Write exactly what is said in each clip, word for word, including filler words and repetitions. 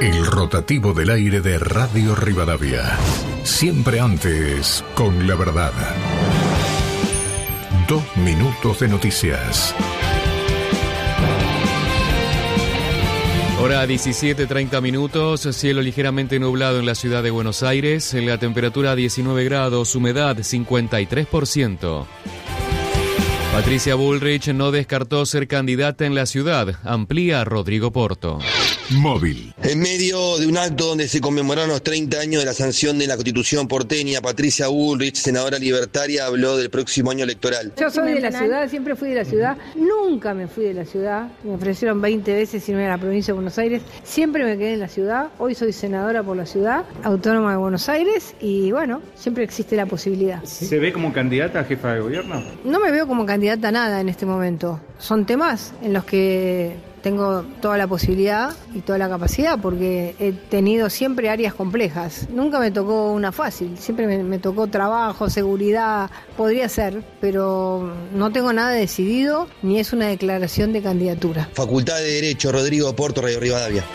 El rotativo del aire de Radio Rivadavia. Siempre antes, con la verdad. Dos minutos de noticias. Hora diecisiete treinta minutos, cielo ligeramente nublado en la ciudad de Buenos Aires, la temperatura diecinueve grados, humedad cincuenta y tres por ciento. Patricia Bullrich no descartó ser candidata en la ciudad, amplía Rodrigo Porto. Móvil. En medio de un acto donde se conmemoraron los treinta años de la sanción de la Constitución porteña, Patricia Bullrich, senadora libertaria, habló del próximo año electoral. Yo soy de la ciudad, siempre fui de la ciudad, nunca me fui de la ciudad, me ofrecieron veinte veces irme a la provincia de Buenos Aires, siempre me quedé en la ciudad, hoy soy senadora por la ciudad, autónoma de Buenos Aires y bueno, siempre existe la posibilidad. ¿Se ve como candidata a jefa de gobierno? No me veo como candidata a nada en este momento, son temas en los que tengo toda la posibilidad y toda la capacidad porque he tenido siempre áreas complejas. Nunca me tocó una fácil, siempre me, me tocó trabajo, seguridad, podría ser, pero no tengo nada decidido ni es una declaración de candidatura. Facultad de Derecho, Rodrigo Porto, Radio Rivadavia.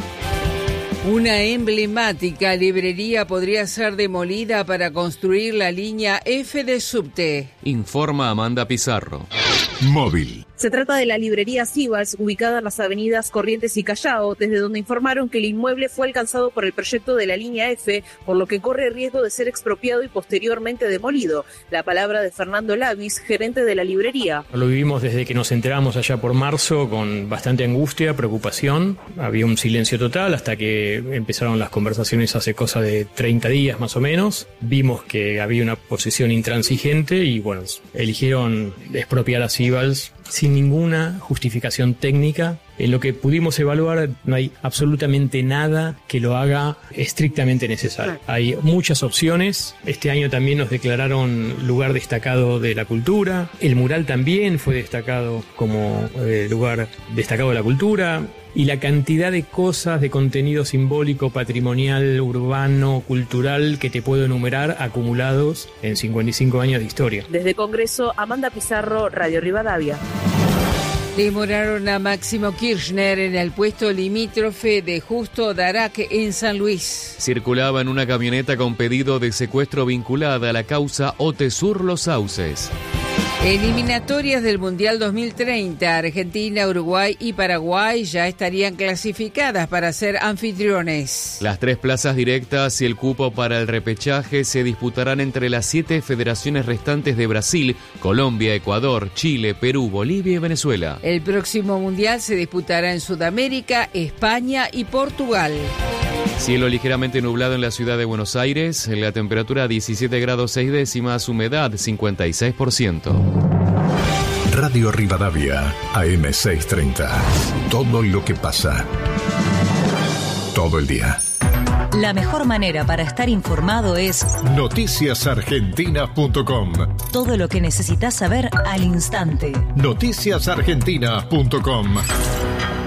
Una emblemática librería podría ser demolida para construir la línea F de subte. Informa Amanda Pizarro. Móvil. Se trata de la librería Sibals, ubicada en las avenidas Corrientes y Callao, desde donde informaron que el inmueble fue alcanzado por el proyecto de la línea F, por lo que corre riesgo de ser expropiado y posteriormente demolido. La palabra de Fernando Lavis, gerente de la librería. Lo vivimos desde que nos enteramos allá por marzo con bastante angustia, preocupación. Había un silencio total hasta que empezaron las conversaciones hace cosa de treinta días más o menos. Vimos que había una posición intransigente y bueno, eligieron expropiar a Sibals sin ninguna justificación técnica. En lo que pudimos evaluar no hay absolutamente nada que lo haga estrictamente necesario. Hay muchas opciones. Este año también nos declararon lugar destacado de la cultura. El mural también fue destacado como eh, lugar destacado de la cultura. Y la cantidad de cosas, de contenido simbólico, patrimonial, urbano, cultural que te puedo enumerar acumulados en cincuenta y cinco años de historia. Desde Congreso, Amanda Pizarro, Radio Rivadavia. Demoraron a Máximo Kirchner en el puesto limítrofe de Justo Darac en San Luis. Circulaba en una camioneta con pedido de secuestro vinculada a la causa Otesur Los Sauces. Eliminatorias del Mundial dos mil treinta, Argentina, Uruguay y Paraguay ya estarían clasificadas para ser anfitriones. Las tres plazas directas y el cupo para el repechaje se disputarán entre las siete federaciones restantes de Brasil, Colombia, Ecuador, Chile, Perú, Bolivia y Venezuela. El próximo Mundial se disputará en Sudamérica, España y Portugal. Cielo ligeramente nublado en la ciudad de Buenos Aires, la temperatura diecisiete grados seis décimas, humedad cincuenta y seis por ciento. Radio Rivadavia, A M seiscientos treinta. Todo lo que pasa. Todo el día. La mejor manera para estar informado es noticias argentinas punto com. Todo lo que necesitas saber al instante. noticias argentinas punto com.